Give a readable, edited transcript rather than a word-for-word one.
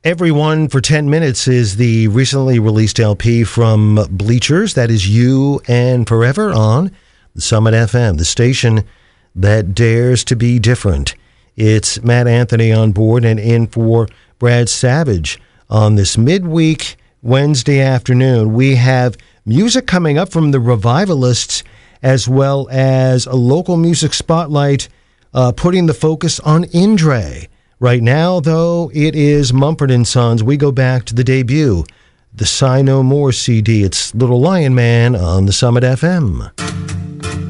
Everyone for 10 Minutes is the recently released LP from Bleachers. That is You and Forever on the Summit FM, the station that dares to be different. It's Matt Anthony on board and in for Brad Savage on this midweek Wednesday afternoon. We have music coming up from the Revivalists as well as a local music spotlight putting the focus on Indre. Right now, though, it is Mumford & Sons. We go back to the debut, the Sigh No More CD. It's Little Lion Man on the Summit FM.